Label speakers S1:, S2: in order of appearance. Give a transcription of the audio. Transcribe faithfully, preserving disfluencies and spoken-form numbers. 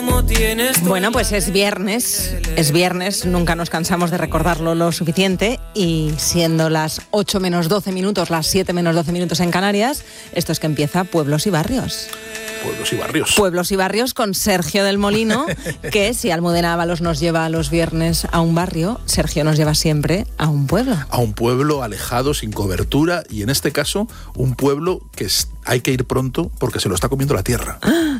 S1: Bueno, pues es viernes, es viernes, nunca nos cansamos de recordarlo lo suficiente y siendo las ocho menos doce minutos, las siete menos doce minutos en Canarias, esto es que empieza Pueblos y Barrios.
S2: Pueblos y Barrios.
S1: Pueblos y Barrios con Sergio del Molino, que si Almudena Ábalos nos lleva los viernes a un barrio, Sergio nos lleva siempre a un pueblo.
S2: A un pueblo alejado, sin cobertura, y en este caso, un pueblo que es, hay que ir pronto porque se lo está comiendo la tierra.
S1: Ah,